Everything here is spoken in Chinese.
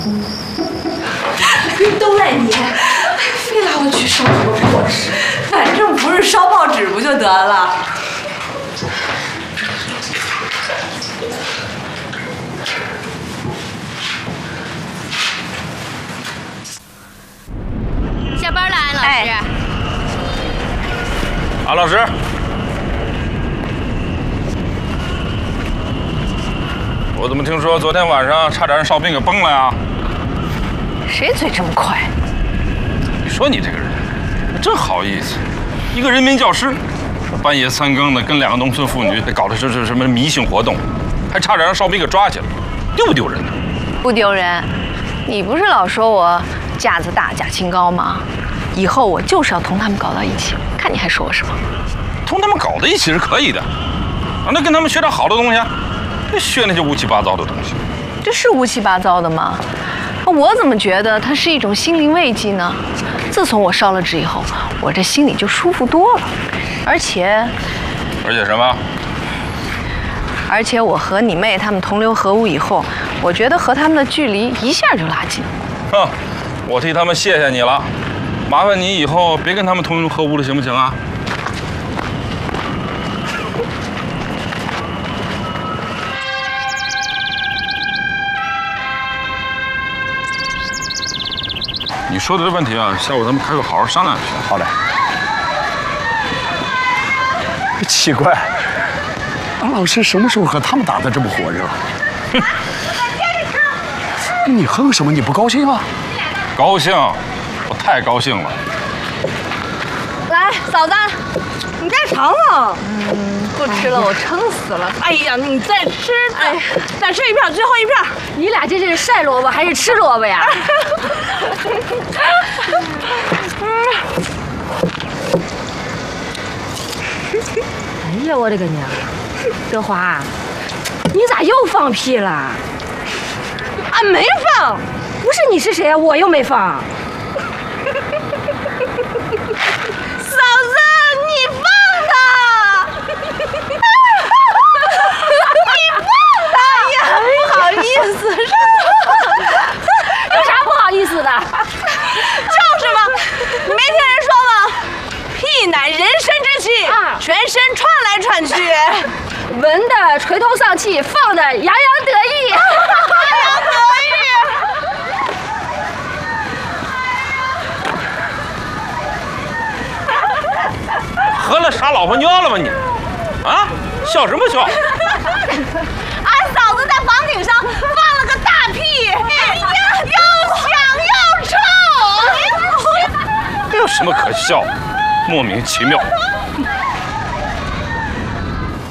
都赖你，非拉我去烧什么破事？反正不是烧报纸不就得了？ 下班了，安老师。 安老师，我怎么听说昨天晚上差点让哨兵给崩了呀？ 谁嘴这么快？ 你说你这个人，真好意思，一个人民教师，半夜3更的跟2个农村妇女搞的是什么迷信活动，还差点让哨兵给抓起来，丢不丢人呢？ 不丢人。你不是老说我架子大架清高吗？以后我就是要同他们搞到一起，看你还说我什么？ 同他们搞在一起是可以的，那跟他们学点好的东西，别学那些乌七八糟的东西。 这是乌七八糟的吗？我怎么觉得它是一种心灵慰藉呢？自从我烧了纸以后，我这心里就舒服多了，而且什么？ 而且我和你妹他们同流合污以后，我觉得和他们的距离一下就拉近了。 哼，我替他们谢谢你了，麻烦你以后别跟他们同流合污了，行不行啊？你说的这问题啊，下午咱们开会好好商量一下。 好嘞。奇怪，安老师什么时候和他们打得这么火热？哼！你哼什么？你不高兴啊？ 高兴，我太高兴了。 来，嫂子，你再尝尝。 不吃了，我撑死了。 哎呀，你再吃，哎，再吃一片，最后一片。 你俩这是晒萝卜还是吃萝卜呀？哎呀，我的个娘！德华，你咋又放屁了？ 俺没放。 不是你是谁啊？我又没放。 嫂子，你放的。你放的呀？不好意思， 有啥不好意思的？ 就是嘛，你没听人说吗？屁乃人生之气，全身窜来窜去。 闻的垂头丧气，放的洋洋得意。 洋洋得意。 喝了傻老婆尿了吗你？啊，笑什么笑？ 俺嫂子在房顶上放了个大屁，哎呀，又响又臭。 这有什么可笑？莫名其妙。